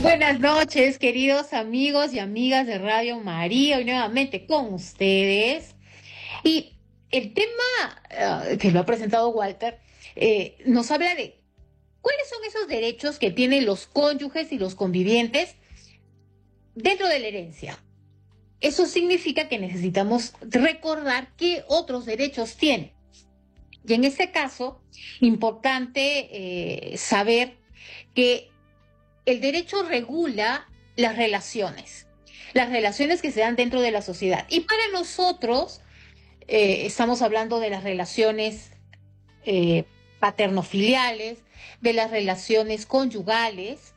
Buenas noches, queridos amigos y amigas de Radio María, hoy nuevamente con ustedes. Y el tema que lo ha presentado Walter nos habla de cuáles son esos derechos que tienen los cónyuges y los convivientes dentro de la herencia. Eso significa que necesitamos recordar qué otros derechos tienen. Y en este caso, importante saber que el derecho regula las relaciones que se dan dentro de la sociedad. Y para nosotros, estamos hablando de las relaciones paternofiliales, de las relaciones conyugales,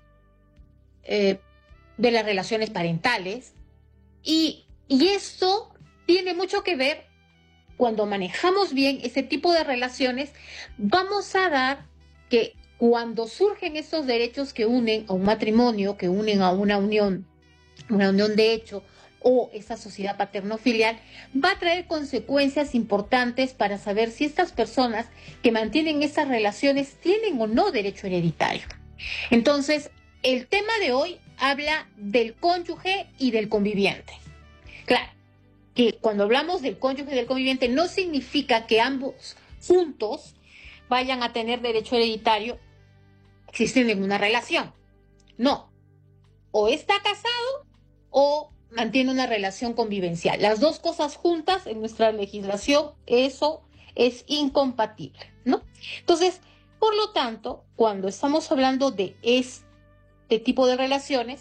de las relaciones parentales. Y esto tiene mucho que ver cuando manejamos bien ese tipo de relaciones, vamos a dar que cuando surgen estos derechos que unen a un matrimonio, que unen a una unión de hecho, o esa sociedad paterno-filial, va a traer consecuencias importantes para saber si estas personas que mantienen estas relaciones tienen o no derecho hereditario. Entonces, el tema de hoy habla del cónyuge y del conviviente. Claro, que cuando hablamos del cónyuge y del conviviente no significa que ambos juntos vayan a tener derecho hereditario, existen en una relación. No, o está casado o mantiene una relación convivencial. Las dos cosas juntas en nuestra legislación, eso es incompatible, ¿no? Entonces, por lo tanto, cuando estamos hablando de este tipo de relaciones,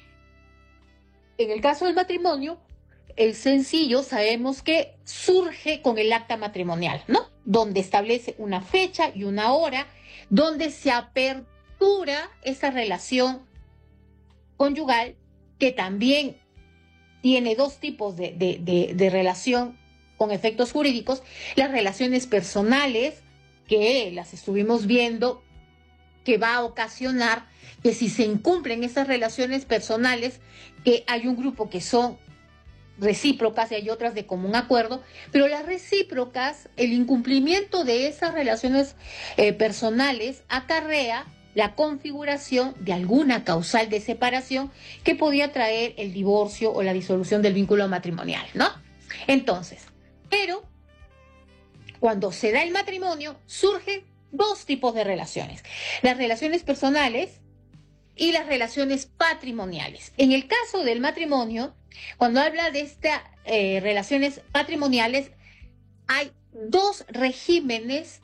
en el caso del matrimonio, el sencillo sabemos que surge con el acta matrimonial, ¿no? Donde establece una fecha y una hora, donde se apertura esa relación conyugal, que también tiene dos tipos de relación con efectos jurídicos: las relaciones personales, que las estuvimos viendo, que va a ocasionar que si se incumplen esas relaciones personales, que hay un grupo que son recíprocas y hay otras de común acuerdo, pero las recíprocas, el incumplimiento de esas relaciones personales acarrea la configuración de alguna causal de separación que podía traer el divorcio o la disolución del vínculo matrimonial, ¿no? Entonces, pero cuando se da el matrimonio, surgen dos tipos de relaciones: las relaciones personales y las relaciones patrimoniales. En el caso del matrimonio, cuando habla de estas relaciones patrimoniales, hay dos regímenes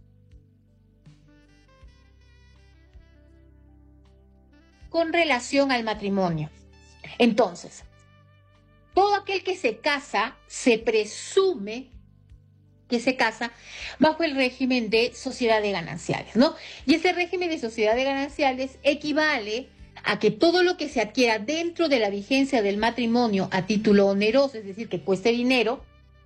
con relación al matrimonio. Entonces, todo aquel que se casa, se presume que se casa bajo el régimen de sociedad de gananciales, ¿no? Y ese régimen de sociedad de gananciales equivale a que todo lo que se adquiera dentro de la vigencia del matrimonio a título oneroso, es decir, que cueste dinero,